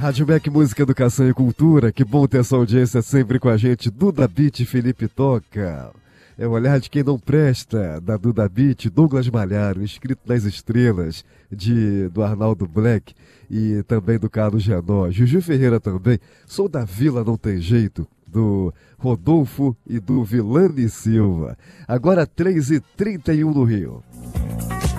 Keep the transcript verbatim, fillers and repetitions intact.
Rádio Mac Música, Educação e Cultura, que bom ter sua audiência sempre com a gente. Duda Beat, Felipe Toca. É o olhar de quem não presta, da Duda Beat, Douglas Malharo, Escrito nas Estrelas, de, do Arnaldo Black e também do Carlos Janó. Juju Ferreira também, Sou da Vila Não Tem Jeito, do Rodolfo e do Vilani Silva. Agora três e trinta e um no Rio.